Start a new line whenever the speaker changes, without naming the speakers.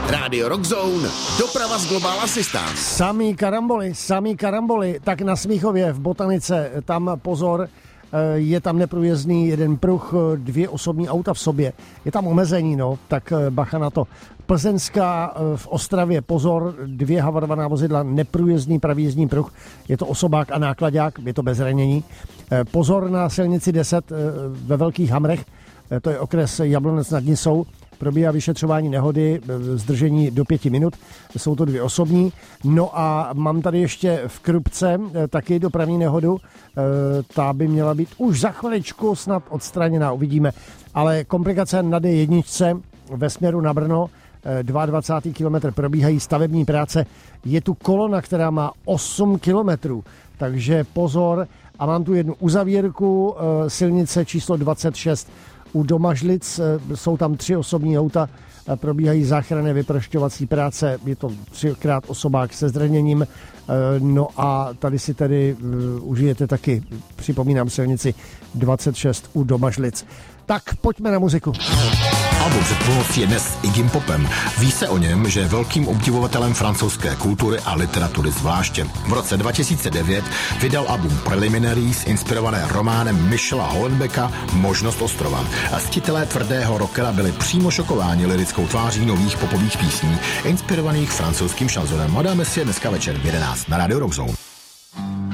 Radio Rockzone, doprava z Global Assistance.
Samý karamboly, tak na Smíchově v Botanice, tam pozor, je tam neprůjezdný jeden pruh, 2 osobní auta v sobě. Je tam omezení, tak bacha na to. Plzeňská v Ostravě, pozor, 2 havarovaná vozidla, neprůjezdný pravý jízdní pruh. Je to osobák a nákladák, je to bez ranění. Pozor na silnici 10 ve Velkých Hamrech, to je okres Jablonec nad Nisou. Probíhá vyšetřování nehody, zdržení do 5 minut, jsou to 2 osobní. No a mám tady ještě v Krupce taky dopravní nehodu, ta by měla být už za chviličku snad odstraněná, uvidíme. Ale komplikace na D1 ve směru na Brno, 22. kilometr, probíhají stavební práce, je tu kolona, která má 8 kilometrů, takže pozor. A mám tu jednu uzavírku, silnice číslo 26, u Domažlic, jsou tam 3 osobní auta, probíhají záchranné vyprošťovací práce, je to 3krát osobák se zraněním, no a tady si tedy užijete taky, připomínám, silnici 26 u Domažlic. Tak pojďme na muziku.
Album před půlnocí je dnes s Iggy Popem. Ví se o něm, že je velkým obdivovatelem francouzské kultury a literatury zvláště. V roce 2009 vydal album Preliminaries, inspirované románem Michela Houellebecqa Možnost ostrova. A ctitelé tvrdého rockera byli přímo šokováni lirickou tváří nových popových písní, inspirovaných francouzským šanzonem. Dáme si je dneska večer v 11 na Radio Rockzone.